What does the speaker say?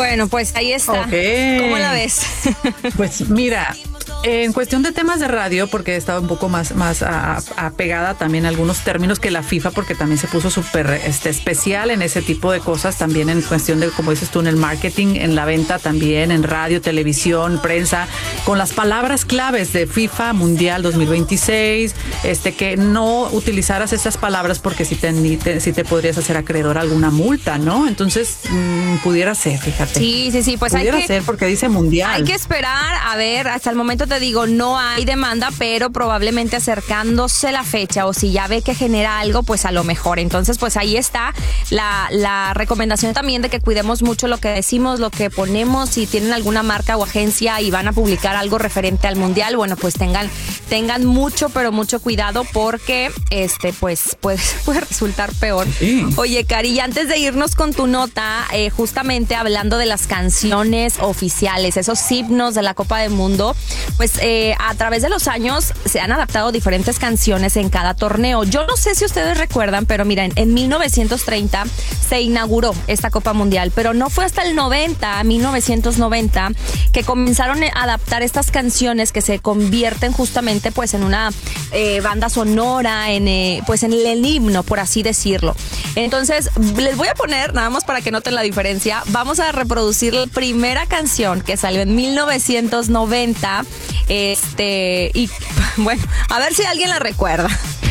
Bueno, pues ahí está. Okay. ¿Cómo la ves? Pues mira, en cuestión de temas de radio, porque estaba un poco más apegada también a algunos términos que la FIFA, porque también se puso súper especial en ese tipo de cosas, también en cuestión de, como dices tú, en el marketing, en la venta también, en radio, televisión, prensa, con las palabras claves de FIFA Mundial 2026, que no utilizaras esas palabras porque si te podrías hacer acreedor a alguna multa, ¿no? Entonces, pudiera ser, fíjate. Sí, pues pudiera ser porque dice Mundial. Hay que esperar, a ver, hasta el momento te digo, no hay demanda, pero probablemente acercándose la fecha o si ya ve que genera algo, pues a lo mejor. Entonces, pues ahí está la recomendación también de que cuidemos mucho lo que decimos, lo que ponemos. Si tienen alguna marca o agencia y van a publicar algo referente al Mundial, bueno, pues tengan mucho, pero mucho cuidado porque pues puede resultar peor. Sí. Oye, Cari, antes de irnos con tu nota, justamente hablando de las canciones oficiales, esos himnos de la Copa del Mundo, pues a través de los años se han adaptado diferentes canciones en cada torneo. Yo no sé si ustedes recuerdan, pero miren, en 1930 se inauguró esta Copa Mundial, pero no fue hasta el 1990, que comenzaron a adaptar estas canciones que se convierten justamente pues en una banda sonora, pues en el himno, por así decirlo. Entonces, les voy a poner, nada más para que noten la diferencia, vamos a reproducir la primera canción que salió en 1990, y bueno, a ver si alguien la recuerda.